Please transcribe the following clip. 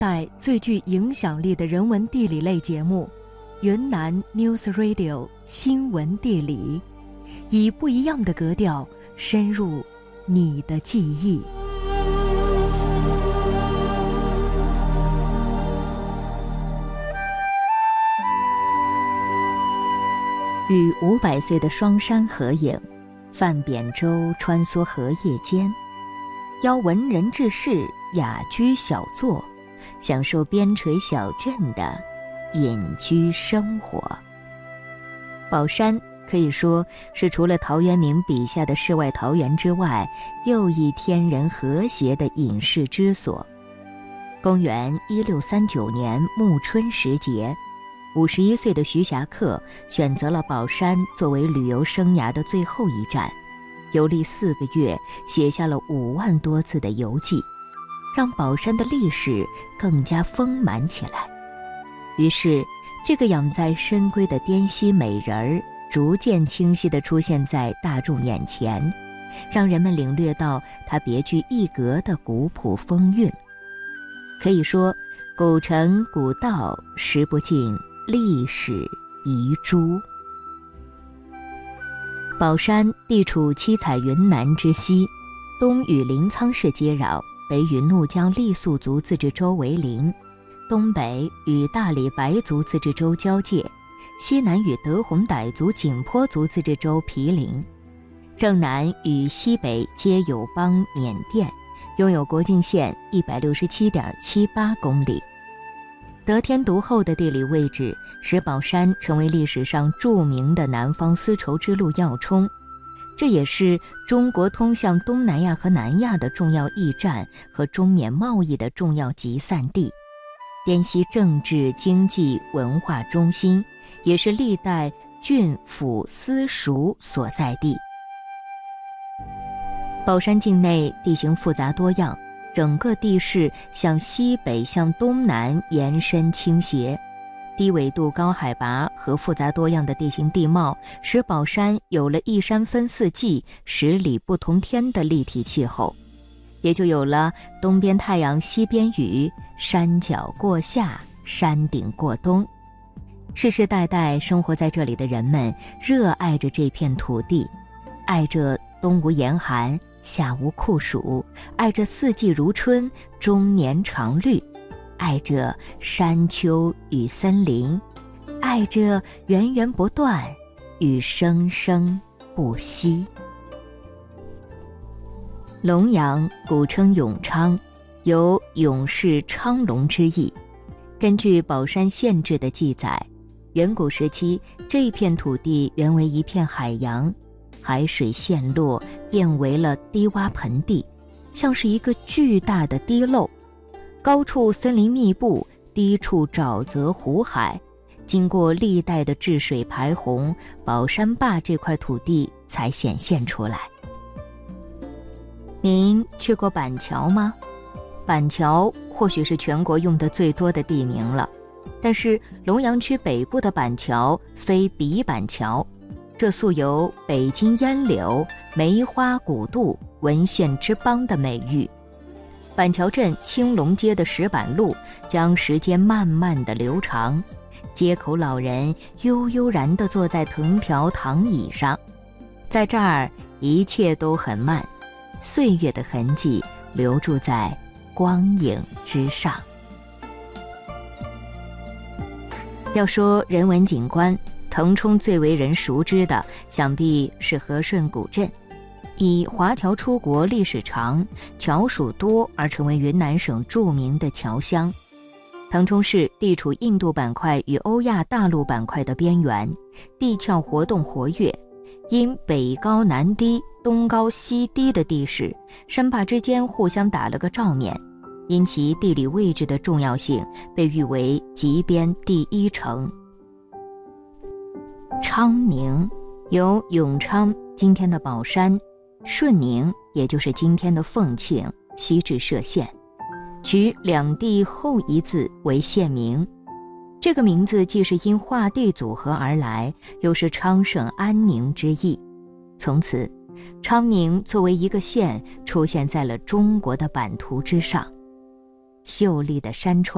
代最具影响力的人文地理类节目云南 News Radio 新闻地理，以不一样的格调深入你的记忆。 与500岁的双山合影，泛扁舟穿梭荷叶间，邀文人志士雅居小坐，享受边陲小镇的隐居生活。宝山可以说是除了陶渊明笔下的世外桃源之外，又一天人和谐的隐士之所。公元1639年暮春时节，51岁的徐霞客选择了宝山作为旅游生涯的最后一站，游历4个月，写下了5万多字的游记，让宝山的历史更加丰满起来。于是，这个养在深闺的滇西美人儿逐渐清晰地出现在大众眼前，让人们领略到它别具一格的古朴风韵。可以说，古城古道识不尽历史遗珠。宝山地处七彩云南之西，东与临沧市接壤，北与怒江傈僳族自治州为邻，东北与大理白族自治州交界，西南与德宏傣族景颇族自治州毗邻，正南与西北皆友邦缅甸，拥有国境线167.78公里。得天独厚的地理位置使宝山成为历史上著名的南方丝绸之路要冲，这也是中国通向东南亚和南亚的重要驿站和中缅贸易的重要集散地，滇西政治、经济、文化中心，也是历代郡府私塾所在地。宝山境内地形复杂多样，整个地势向西北向东南延伸倾斜，低纬度高海拔和复杂多样的地形地貌使宝山有了一山分4季10里不同天的立体气候，也就有了东边太阳西边雨，山脚过夏，山顶过冬。世世代代生活在这里的人们热爱着这片土地，爱着冬无严寒，夏无酷暑，爱着4季如春，终年常绿，爱着山丘与森林，爱着源源不断与生生不息。龙阳古称永昌，有永世昌隆之意。根据宝山县志的记载，远古时期这片土地原为一片海洋，海水陷落变为了低洼盆地，像是一个巨大的堤漏，高处森林密布，低处沼泽湖海，经过历代的治水排洪，宝山坝这块土地才显现出来。您去过板桥吗？板桥或许是全国用的最多的地名了，但是龙阳区北部的板桥非彼板桥，这素有北京烟柳、梅花古渡、文献之邦的美誉。板桥镇青龙街的石板路将时间慢慢地流长，街口老人悠悠然地坐在藤条躺椅上，在这儿一切都很慢，岁月的痕迹留住在光影之上。要说人文景观，腾冲最为人熟知的想必是和顺古镇，以华侨出国历史长、侨属多而成为云南省著名的侨乡。腾冲市地处印度板块与欧亚大陆板块的边缘，地壳活动活跃，因北高南低、东高西低的地势，山坝之间互相打了个照面，因其地理位置的重要性，被誉为极边第1城。昌宁由永昌今天的宝山、顺宁也就是今天的凤庆西至歙县，取两地后一字为县名。这个名字既是因划地组合而来，又是昌盛安宁之意。从此，昌宁作为一个县出现在了中国的版图之上。秀丽的山川